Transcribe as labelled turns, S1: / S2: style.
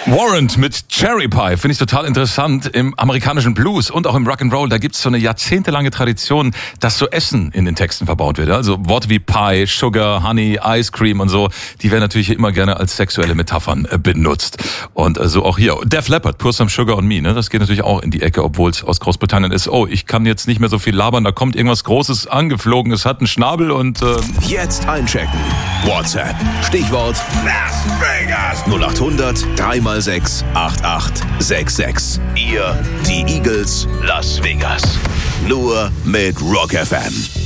S1: Warrant mit Cherry Pie finde ich total interessant. Im amerikanischen Blues und auch im Rock'n'Roll, da gibt's so eine jahrzehntelange Tradition, dass so Essen in den Texten verbaut wird. Also Worte wie Pie, Sugar, Honey, Ice Cream und so, die werden natürlich immer gerne als sexuelle Metaphern benutzt. Und so auch hier. Def Leppard, Pour Some Sugar on Me, ne? Das geht natürlich auch in die Ecke, obwohl es aus Großbritannien ist. Oh, ich kann jetzt nicht mehr so viel labern, da kommt irgendwas Großes angeflogen, es hat einen Schnabel und...
S2: Jetzt einchecken. WhatsApp. Stichwort Las Vegas. 0800 3x6 8866. Ihr, die Eagles, Las Vegas. Nur mit Rock FM.